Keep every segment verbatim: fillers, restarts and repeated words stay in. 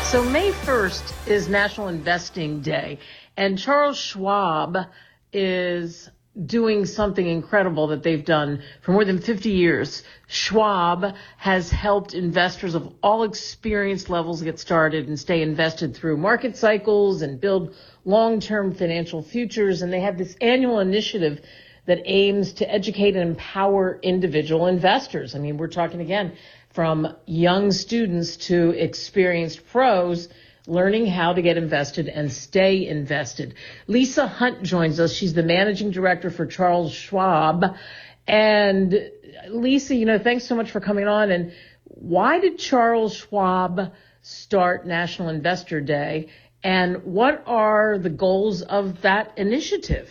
So May first is National Investing Day, and Charles Schwab is doing something incredible that they've done for more than fifty years. Schwab has helped investors of all experience levels get started and stay invested through market cycles and build long-term financial futures. And they have this annual initiative that aims to educate and empower individual investors. I mean, we're talking again from young students to experienced pros, learning how to get invested and stay invested. Lisa Hunt joins us. She's the managing director for Charles Schwab. And Lisa, you know, thanks so much for coming on. And why did Charles Schwab start National Investor Day? And what are the goals of that initiative?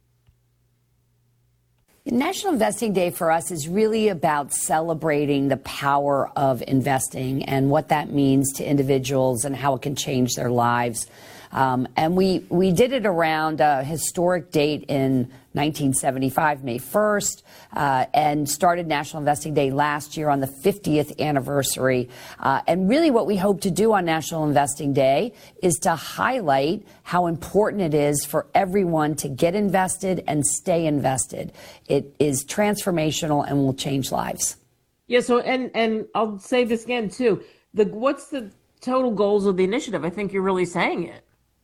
National Investing Day for us is really about celebrating the power of investing and what that means to individuals and how it can change their lives. Um, and we, we did it around a historic date in nineteen seventy-five, May first, uh, and started National Investing Day last year on the fiftieth anniversary. Uh, and really what we hope to do on National Investing Day is to highlight how important it is for everyone to get invested and stay invested. It is transformational and will change lives. Yeah, so, and, and I'll say this again, too. The, what's the total goals of the initiative? I think you're really saying it.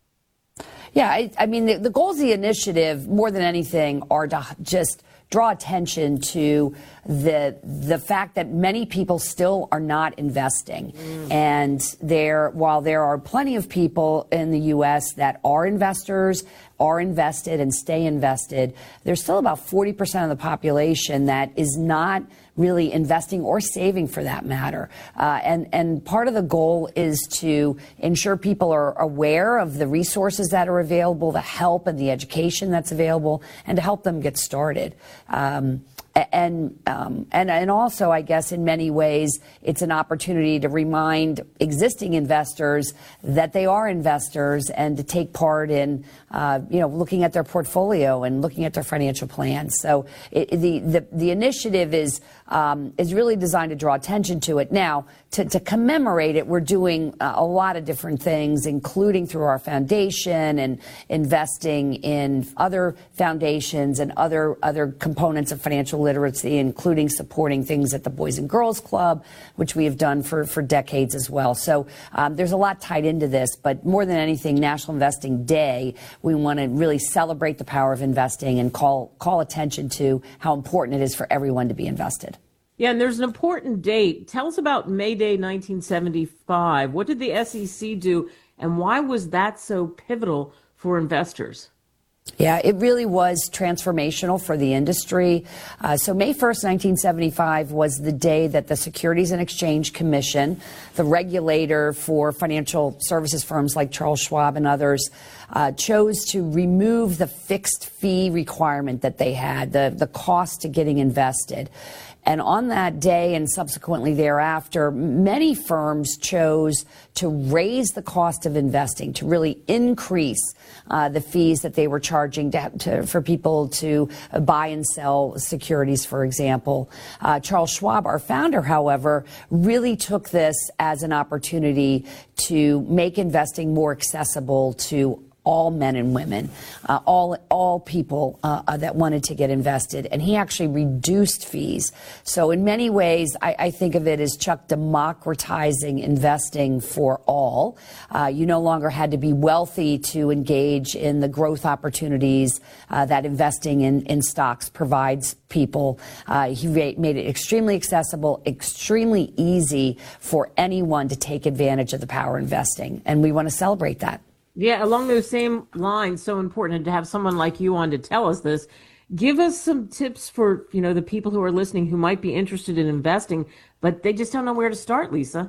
Yeah, I, I mean, the, the goals of the initiative, more than anything, are to just draw attention to the the fact that many people still are not investing. Mm. And there, while there are plenty of people in the U S that are investors, are invested and stay invested, there's still about forty percent of the population that is not really investing or saving for that matter. Uh, and, and part of the goal is to ensure people are aware of the resources that are available, the help and the education that's available, and to help them get started. Um, And, um, and and also, I guess, in many ways, it's an opportunity to remind existing investors that they are investors and to take part in, uh, you know, looking at their portfolio and looking at their financial plans. So it, the, the the initiative is um, is really designed to draw attention to it. Now, to, to commemorate it, we're doing uh, a lot of different things, including through our foundation and investing in other foundations and other other components of financial literacy, including supporting things at the Boys and Girls Club, which we have done for, for decades as well. So um, there's a lot tied into this, but more than anything, National Investing Day, we want to really celebrate the power of investing and call call attention to how important it is for everyone to be invested. Yeah, and there's an important date. Tell us about May Day nineteen seventy-five. What did the S E C do, and why was that so pivotal for investors? Yeah, it really was transformational for the industry. Uh, so May first, nineteen seventy-five was the day that the Securities and Exchange Commission, the regulator for financial services firms like Charles Schwab and others, uh, chose to remove the fixed fee requirement that they had, the, the cost to getting invested. And on that day and subsequently thereafter, many firms chose to raise the cost of investing, to really increase uh, the fees that they were charging to, to, for people to buy and sell securities, for example. Uh, Charles Schwab, our founder, however, really took this as an opportunity to make investing more accessible to all men and women, uh, all all people uh, that wanted to get invested. And he actually reduced fees. So in many ways, I, I think of it as Chuck democratizing investing for all. Uh, you no longer had to be wealthy to engage in the growth opportunities uh, that investing in, in stocks provides people. Uh, he made it extremely accessible, extremely easy for anyone to take advantage of the power of investing. And we want to celebrate that. Yeah, along those same lines, so important to have someone like you on to tell us this. Give us some tips for, you know, the people who are listening who might be interested in investing, but they just don't know where to start, Lisa.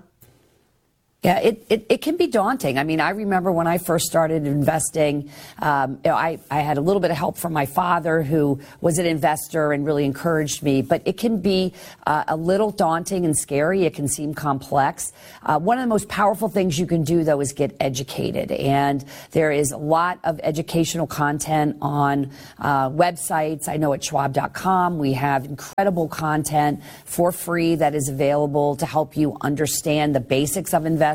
Yeah, it, it, it can be daunting. I mean, I remember when I first started investing, um, you know, I, I had a little bit of help from my father, who was an investor and really encouraged me. But it can be uh, a little daunting and scary. It can seem complex. Uh, one of the most powerful things you can do, though, is get educated. And there is a lot of educational content on uh, websites. I know at schwab dot com we have incredible content for free that is available to help you understand the basics of investing.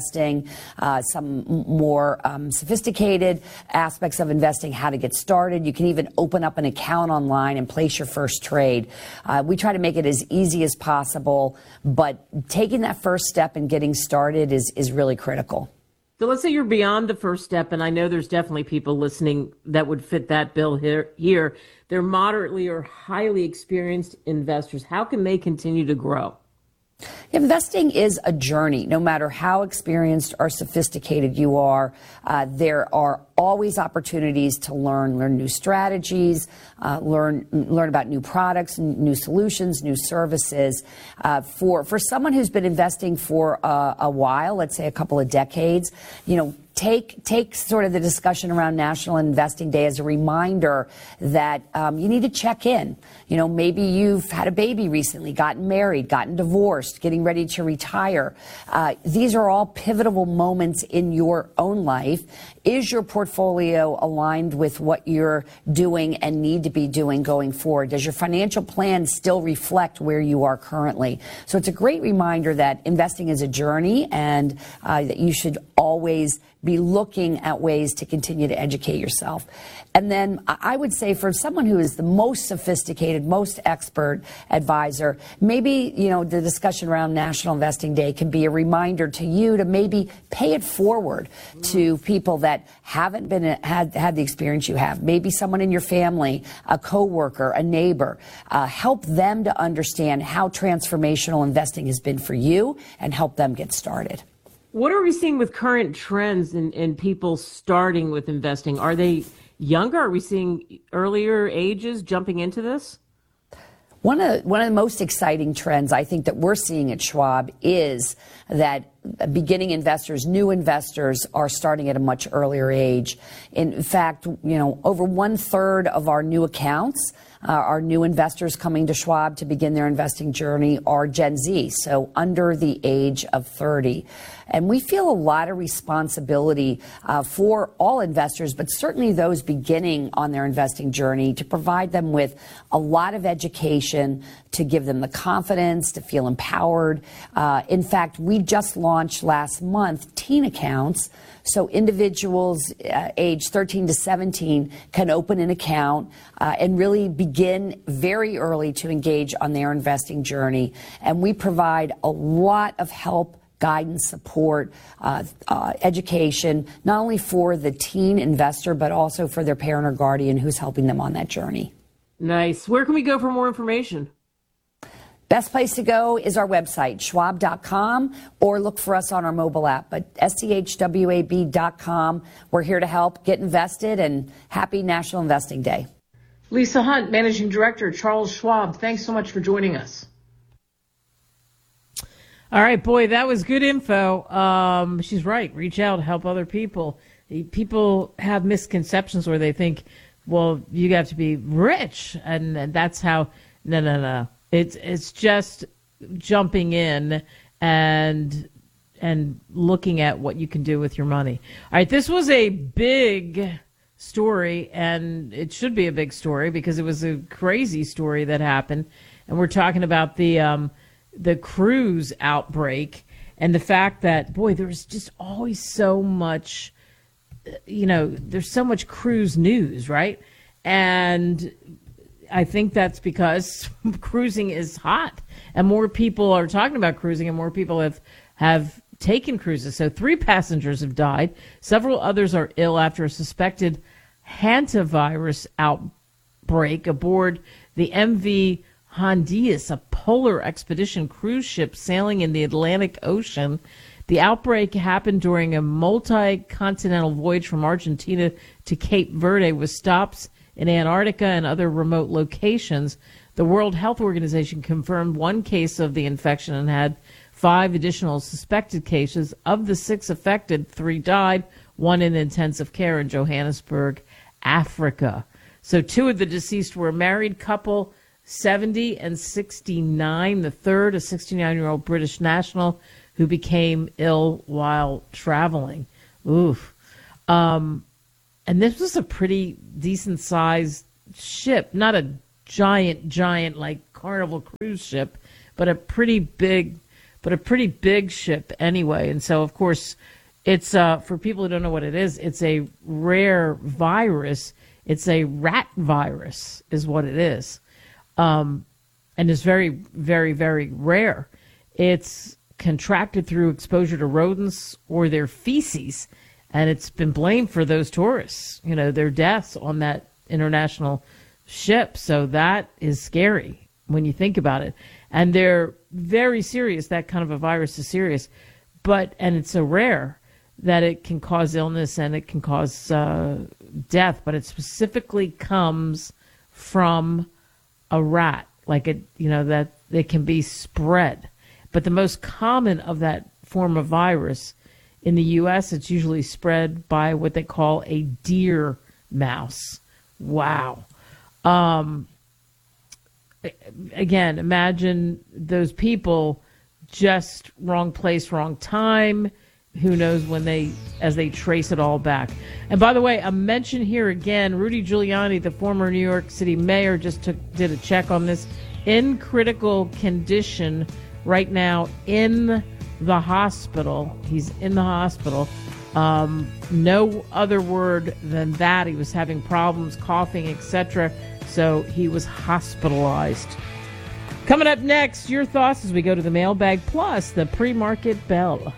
investing, uh, some more um, sophisticated aspects of investing, how to get started. You can even open up an account online and place your first trade. Uh, we try to make it as easy as possible, but taking that first step and getting started is, is really critical. So let's say you're beyond the first step, and I know there's definitely people listening that would fit that bill here. here. They're moderately or highly experienced investors. How can they continue to grow? Investing is a journey. No matter how experienced or sophisticated you are, uh, there are always opportunities to learn, learn new strategies, uh, learn learn about new products, new solutions, new services. Uh, for for someone who's been investing for uh, a while, let's say a couple of decades, you know, Take take sort of the discussion around National Investing Day as a reminder that um, you need to check in. You know, maybe you've had a baby recently, gotten married, gotten divorced, getting ready to retire. Uh, these are all pivotal moments in your own life. Is your portfolio aligned with what you're doing and need to be doing going forward? Does your financial plan still reflect where you are currently? So it's a great reminder that investing is a journey, and uh, that you should always be looking at ways to continue to educate yourself. And then I would say for someone who is the most sophisticated, most expert advisor, maybe, you know, the discussion around National Investing Day can be a reminder to you to maybe pay it forward to people that haven't been had had the experience you have. Maybe someone in your family, a coworker, a neighbor. Uh, help them to understand how transformational investing has been for you and help them get started. What are we seeing with current trends in, in people starting with investing? Are they younger? Are we seeing earlier ages jumping into this? One of, one of the most exciting trends I think that we're seeing at Schwab is that beginning investors, new investors, are starting at a much earlier age. In fact, you know, over one third of our new accounts, uh, our new investors coming to Schwab to begin their investing journey are Gen Z, so under the age of thirty. And we feel a lot of responsibility uh, for all investors, but certainly those beginning on their investing journey, to provide them with a lot of education, to give them the confidence, to feel empowered. Uh, in fact, we just launched last month teen accounts. So individuals uh, age thirteen to seventeen can open an account uh, and really begin very early to engage on their investing journey. And we provide a lot of help, guidance, support, uh, uh, education, not only for the teen investor, but also for their parent or guardian who's helping them on that journey. Nice. Where can we go for more information? Best place to go is our website, schwab dot com, or look for us on our mobile app, but S C H W A B dot com. We're here to help. Get invested, and happy National Investing Day. Lisa Hunt, Managing Director, Charles Schwab, thanks so much for joining us. All right, boy, that was good info. Um, she's right. Reach out, help other people. People have misconceptions where they think, well, you have to be rich, and, and that's how. No, no, no. It's it's just jumping in and and looking at what you can do with your money. All right, this was a big story, and it should be a big story because it was a crazy story that happened. And we're talking about the um, the cruise outbreak and the fact that, boy, there's just always so much, you know, there's so much cruise news, right? And I think that's because cruising is hot, and more people are talking about cruising, and more people have have taken cruises. So three passengers have died. Several others are ill after a suspected hantavirus outbreak aboard the M V Hondias, a polar expedition cruise ship sailing in the Atlantic Ocean. The outbreak happened during a multi-continental voyage from Argentina to Cape Verde with stops in Antarctica and other remote locations. The World Health Organization confirmed one case of the infection and had five additional suspected cases. Of the six affected, three died, one in intensive care in Johannesburg, Africa. So two of the deceased were a married couple, seventy and sixty-nine. The third, a sixty-nine-year-old British national who became ill while traveling. Oof. Um, And this was a pretty decent-sized ship, not a giant, giant like Carnival cruise ship, but a pretty big but a pretty big ship anyway. And so, of course, it's uh, for people who don't know what it is, it's a rare virus. It's a rat virus is what it is. Um, and it's very, very, very rare. It's contracted through exposure to rodents or their feces, and it's been blamed for those tourists, you know, their deaths on that international ship. So that is scary when you think about it. And they're very serious. That kind of a virus is serious, but, and it's so rare that it can cause illness and it can cause uh, death, but it specifically comes from a rat, like it, you know, that it can be spread. But the most common of that form of virus in the U S, it's usually spread by what they call a deer mouse. Wow. Um, again, imagine those people, just wrong place, wrong time. Who knows when they, as they trace it all back. And by the way, a mention here again, Rudy Giuliani, the former New York City mayor, just took, did a check on this, in critical condition right now in the hospital. He's in the hospital. Um, no other word than that. He was having problems, coughing, et cetera. So he was hospitalized. Coming up next, your thoughts as we go to the mailbag, plus the pre-market bell.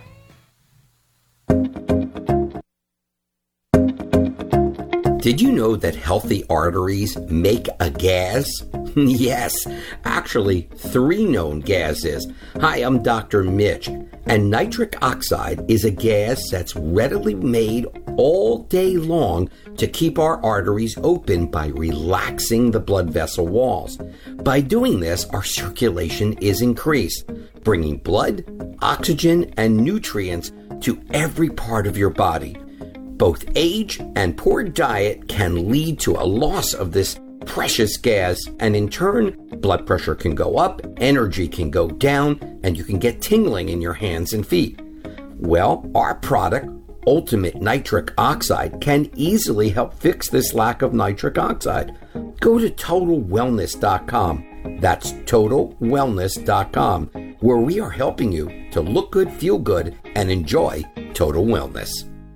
Did you know that healthy arteries make a gas? Yes, actually, three known gases. Hi, I'm Doctor Mitch, and nitric oxide is a gas that's readily made all day long to keep our arteries open by relaxing the blood vessel walls. By doing this, our circulation is increased, bringing blood, oxygen, and nutrients to every part of your body. Both age and poor diet can lead to a loss of this precious gas, and in turn, blood pressure can go up, energy can go down, and you can get tingling in your hands and feet. Well, our product, Ultimate Nitric Oxide, can easily help fix this lack of nitric oxide. Go to total wellness dot com. That's total wellness dot com, where we are helping you to look good, feel good, and enjoy total wellness.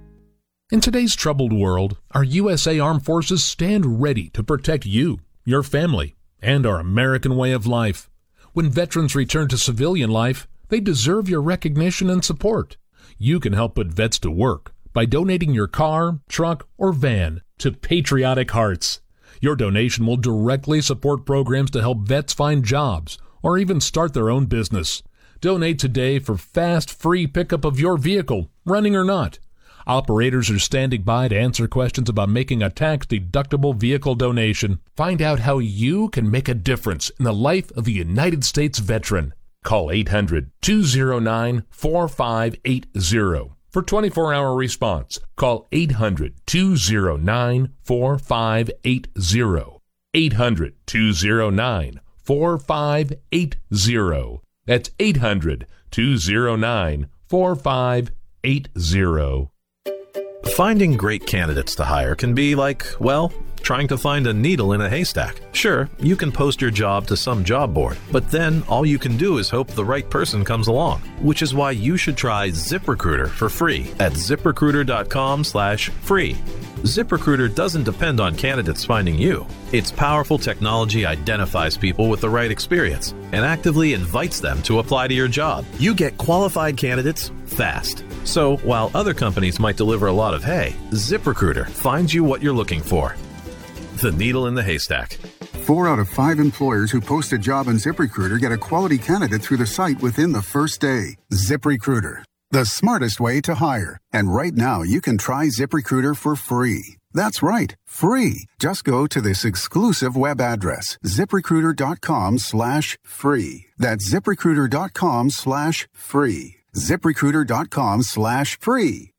In today's troubled world, our U S A Armed Forces stand ready to protect you, your family, and our American way of life. When veterans return to civilian life, they deserve your recognition and support. You can help put vets to work by donating your car, truck, or van to Patriotic Hearts. Your donation will directly support programs to help vets find jobs or even start their own business. Donate today for fast, free pickup of your vehicle, running or not. Operators are standing by to answer questions about making a tax-deductible vehicle donation. Find out how you can make a difference in the life of a United States veteran. Call eight hundred, two oh nine, four five eight oh for twenty-four hour response. Call eight hundred, two oh nine, four five eight oh. eight hundred, two oh nine, four five eight oh. That's eight hundred, two oh nine, four five eight oh. Finding great candidates to hire can be like, well, trying to find a needle in a haystack. Sure, you can post your job to some job board, but then all you can do is hope the right person comes along, which is why you should try ZipRecruiter for free at ZipRecruiter.com slash free. ZipRecruiter doesn't depend on candidates finding you. Its powerful technology identifies people with the right experience and actively invites them to apply to your job. You get qualified candidates fast. So while other companies might deliver a lot of hay, ZipRecruiter finds you what you're looking for. The needle in the haystack. Four out of five employers who post a job on ZipRecruiter get a quality candidate through the site within the first day. ZipRecruiter, the smartest way to hire. And right now, you can try ZipRecruiter for free. That's right, free. Just go to this exclusive web address, ZipRecruiter.com slash free. That's ZipRecruiter.com slash free. ZipRecruiter.com slash free.